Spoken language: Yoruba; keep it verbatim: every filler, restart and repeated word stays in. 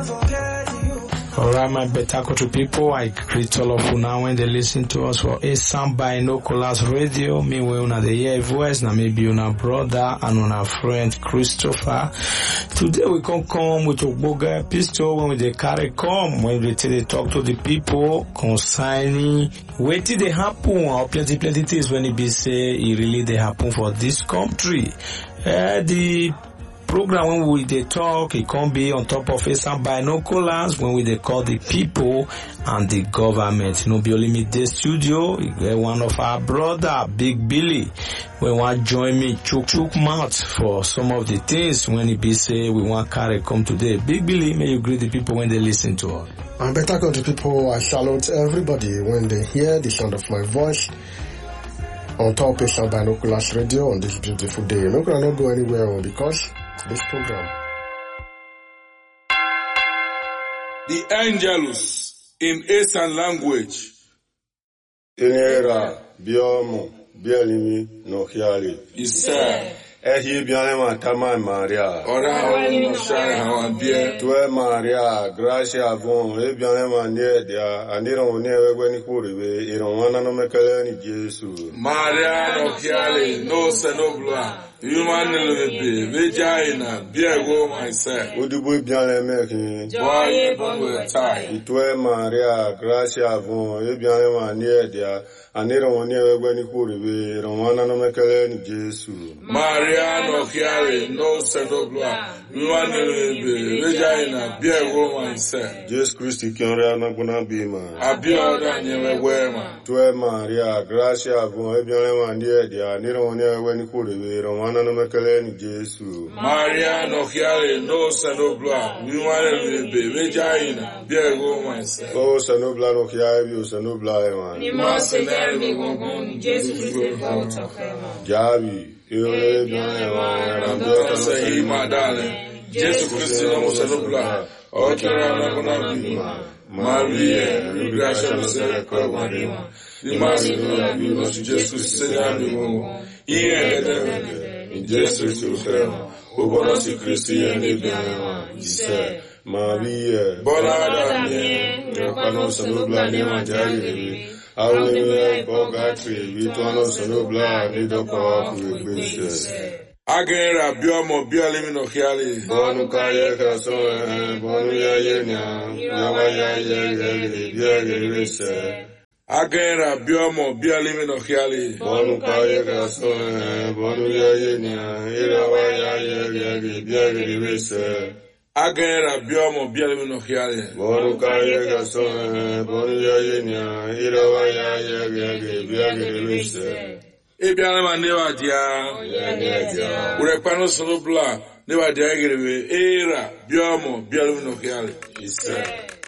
Alright, my better country people, I greet all of you now when they listen to us for a sound binoculars radio. Me we una the hear voice, na maybe una brother and una friend Christopher. Today we can come with a boga pistol when we dey carry come, when we tell they talk to the people concerning what did they happen or plenty plenty things when it be say it really they happen for this country. Uh, the program when we they talk, it can be on top of some binoculars when we they call the people and the government. No be only me the studio. One of our brother, Big Billy, we want join me chook chook mouth for some of the things when it be say we want carry come today. Big Billy, may you greet the people when they listen to us. And better country people, I salute everybody when they hear the sound of my voice on top of some binoculars radio on this beautiful day. No gonna not go anywhere because this program. The Angelus in Eastern language. Inera biomo bialimi no hiali. Isa. Ehi bialema tama Maria. Ora hawani no shai hawambie. Tue Maria, gracia avon, e bialema nie dia, andiro one wewe ni kuribe, ironwana no mekele ni Jesu. Maria no hiali, no senobla. Human lebe, vagina, biego myself. Udubu biale meki. Boye bonwe tai. Itue Maria, gracia avon, e bialema nie dia, andiro one wewe ni kuribe, ironwana no mekele ni Jesu. Maria no hiali, no senobla. Human lebe, vagina, biego myself. Jesus Christ kiora na kuna bima. Abioda nyewe wema. Tue Maria, gracia avon, e bialema nie dia, andiro one wewe ni kuribe, ironwana no mekele ni Jesu. Maria no hiale no sanobla. We want to be vagina. Biego myself. Oh sanobla no hiale bi sanobla ema. Ni mo senere mi gongon Jesu Christ va tokema. Jabi, yole bien ema, Ramdo say madale. Jesu Christ no mo sanobla. Okera na bona bima. Maria, gracia no se recordarima. Ni mas no bi no Jesu se animo. Ie in Jesus to them, who born us in Christian, he said, Maria, Bonada, Yapanos and Nobla, Nemanjari, I will be Bogatri, Vitonos and Nobla, Nido Power, Christians. Agera, Biomo, Biolimino Hiali, Bonukaya, Cason, Bonuya Yena, Yawaya, Yagi, Agera biomo bialimi no hiali. Bonu kaya kason, bonu ya yenya, irawa ya yegi biagi wese. Agera biomo bialimi no hiali. Bonu kaya kason, bonu ya yenya, irawa ya yegi biagi wese. E bialima newa dia. Urekpano solo bla newa dia egerewe era biomo bialimi no hiali. Isa.